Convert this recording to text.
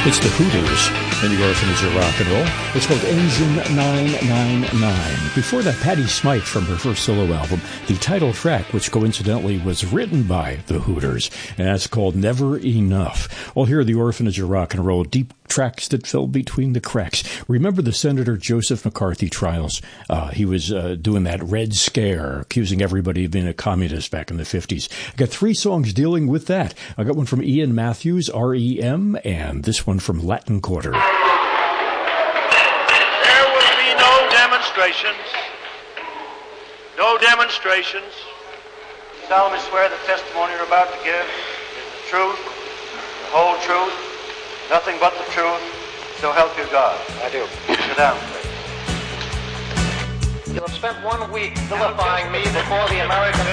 It's the Hooters in the Orphanage of Rock and Roll. It's called Engine 999. Before that, Patti Smythe from her first solo album, the title track, which coincidentally was written by the Hooters, and that's called Never Enough. Well, here are the Orphanage of Rock and Roll, deep tracks that fell between the cracks. Remember the Senator Joseph McCarthy trials? He was doing that Red Scare, accusing everybody of being a communist back in the 50s. I got 3 songs dealing with that. I got one from Ian Matthews, REM, and this one from Latin Quarter. There will be no demonstrations. No demonstrations. I solemnly swear the testimony you're about to give is the truth, the whole truth, nothing but the truth, so help you God. I do. Sit down, please. You have spent 1 week vilifying me before the American